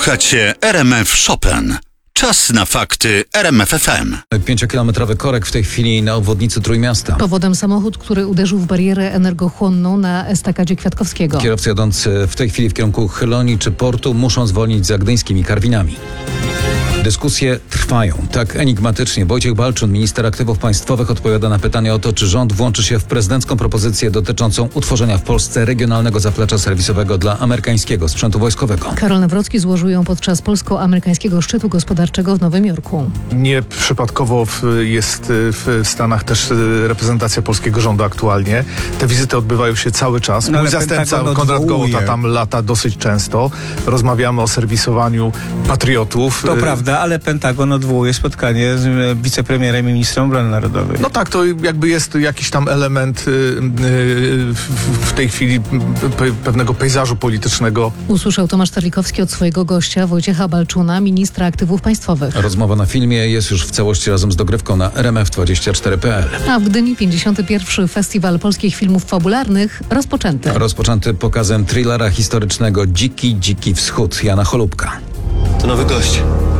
Słuchacie RMF Chopin. Czas na fakty RMF FM. 5-kilometrowy korek w tej chwili na obwodnicy Trójmiasta. Powodem samochód, który uderzył w barierę energochłonną na estakadzie Kwiatkowskiego. Kierowcy jadący w tej chwili w kierunku Chylonii czy portu muszą zwolnić za gdyńskimi Karwinami. Dyskusje trwają. Tak enigmatycznie Wojciech Balczun, minister aktywów państwowych, odpowiada na pytanie o to, czy rząd włączy się w prezydencką propozycję dotyczącą utworzenia w Polsce regionalnego zaplecza serwisowego dla amerykańskiego sprzętu wojskowego. Karol Nawrocki złożył ją podczas polsko-amerykańskiego szczytu gospodarczego w Nowym Jorku. Nieprzypadkowo jest w Stanach też reprezentacja polskiego rządu aktualnie. Te wizyty odbywają się cały czas. Mój zastępca Konrad Gołota tam lata dosyć często. Rozmawiamy o serwisowaniu patriotów. To prawda, ale Pentagon odwołuje spotkanie z wicepremierem i ministrem obrony narodowej. No tak, to jakby jest jakiś tam element w tej chwili pewnego pejzażu politycznego. Usłyszał Tomasz Terlikowski od swojego gościa Wojciecha Balczuna, ministra aktywów państwowych. Rozmowa na filmie jest już w całości razem z dogrywką na rmf24.pl. A w Gdyni 51. Festiwal Polskich Filmów Fabularnych rozpoczęty. Rozpoczęty pokazem thrillera historycznego Dziki Wschód Jana Cholubka. To nowy gość.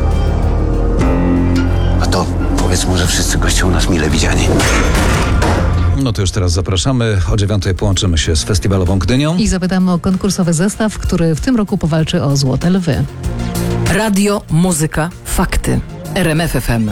A to powiedz mu, że wszyscy goście u nas mile widziani. No to już teraz zapraszamy. O 9:00 połączymy się z festiwalową Gdynią. I zapytamy o konkursowy zestaw, który w tym roku powalczy o Złote Lwy. Radio, muzyka, fakty. RMF FM.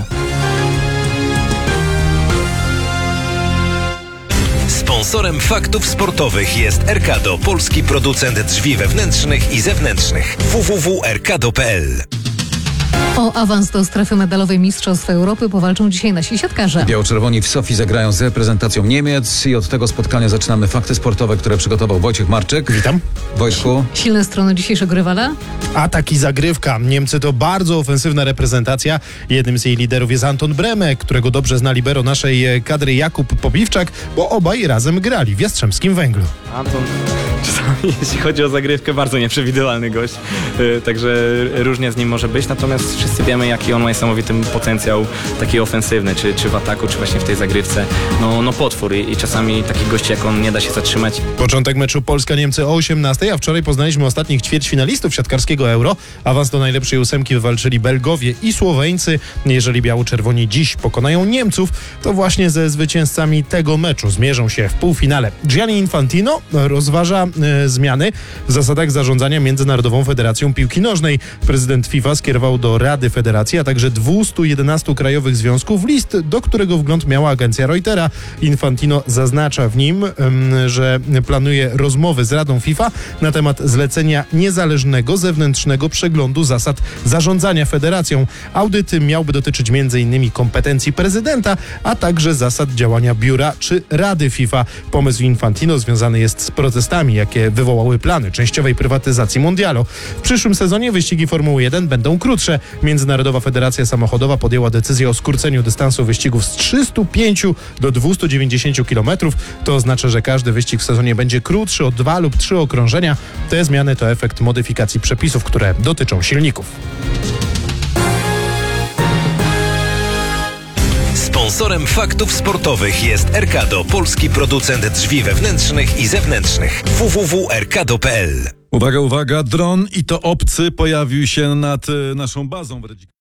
Sponsorem faktów sportowych jest Erkado, polski producent drzwi wewnętrznych i zewnętrznych. www.erkado.pl. O awans do strefy medalowej Mistrzostw Europy powalczą dzisiaj nasi siatkarze. Biało-czerwoni w Sofii zagrają z reprezentacją Niemiec i od tego spotkania zaczynamy fakty sportowe, które przygotował Wojciech Marczyk. Witam. Wojtku. Silne strony dzisiejszego rywala? Atak i zagrywka. Niemcy to bardzo ofensywna reprezentacja. Jednym z jej liderów jest Anton Bremek, którego dobrze zna libero naszej kadry Jakub Popiwczak, bo obaj razem grali w Jastrzębskim Węglu. Anton czasami, jeśli chodzi o zagrywkę, bardzo nieprzewidywalny gość, także różnie z nim może być, natomiast wszyscy wiemy, jaki on ma niesamowity potencjał taki ofensywny, czy w ataku, czy właśnie w tej zagrywce. No potwór i czasami takich gości jak on nie da się zatrzymać. Początek meczu Polska-Niemcy o 18:00, a wczoraj poznaliśmy ostatnich ćwierćfinalistów siatkarskiego Euro. Awans do najlepszej ósemki wywalczyli Belgowie i Słoweńcy. Jeżeli biało-czerwoni dziś pokonają Niemców, to właśnie ze zwycięzcami tego meczu zmierzą się w półfinale. Gianni Infantino rozważa zmiany w zasadach zarządzania Międzynarodową Federacją Piłki Nożnej. Prezydent FIFA skierował do Rady Federacji, a także 211 krajowych związków list, do którego wgląd miała agencja Reutera. Infantino zaznacza w nim, że planuje rozmowy z Radą FIFA na temat zlecenia niezależnego, zewnętrznego przeglądu zasad zarządzania federacją. Audyt miałby dotyczyć m.in. kompetencji prezydenta, a także zasad działania biura czy Rady FIFA. Pomysł Infantino związany jest z protestami, jakie wywołały plany częściowej prywatyzacji mundialu. W przyszłym sezonie wyścigi Formuły 1 będą krótsze. Międzynarodowa Federacja Samochodowa podjęła decyzję o skróceniu dystansu wyścigów z 305 do 290 km. To oznacza, że każdy wyścig w sezonie będzie krótszy o 2 lub 3 okrążenia. Te zmiany to efekt modyfikacji przepisów, które dotyczą silników. Sponsorem faktów sportowych jest Erkado, polski producent drzwi wewnętrznych i zewnętrznych. www.erkado.pl. Uwaga, dron i to obcy pojawił się nad naszą bazą w Redzikach.